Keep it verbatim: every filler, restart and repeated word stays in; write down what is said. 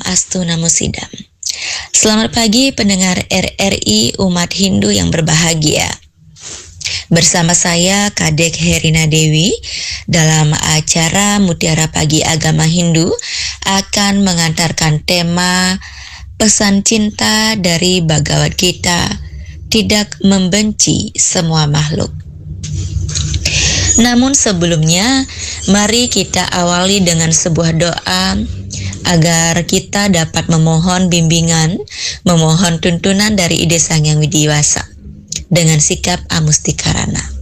Swastiastu Namo Buddhaya. Selamat pagi pendengar R R I umat Hindu yang berbahagia. Bersama saya Kadek Herina Dewi dalam acara Mutiara Pagi Agama Hindu akan mengantarkan tema pesan cinta dari Bhagavad Gita, tidak membenci semua makhluk. Namun sebelumnya, mari kita awali dengan sebuah doa agar kita dapat memohon bimbingan, memohon tuntunan dari Ide Sang Yang Widiwasa dengan sikap amustikarana.